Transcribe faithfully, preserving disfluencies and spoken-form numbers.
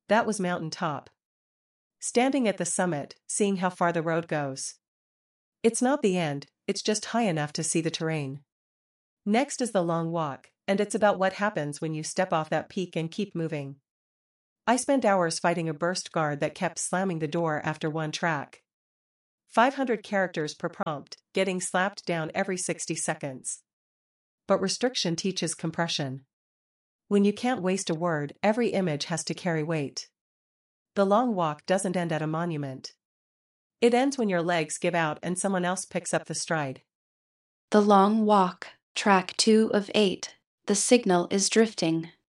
That was mountain top. Standing at the summit, seeing how far the road goes. It's not the end, it's just high enough to see the terrain. Next is the long walk, and it's about what happens when you step off that peak and keep moving. I spent hours fighting a burst guard that kept slamming the door after one track. five hundred characters per prompt, getting slapped down every sixty seconds. But restriction teaches compression. When you can't waste a word, every image has to carry weight. The long walk doesn't end at a monument. It ends when your legs give out and someone else picks up the stride. The Long Walk, track two of eight. The signal is drifting.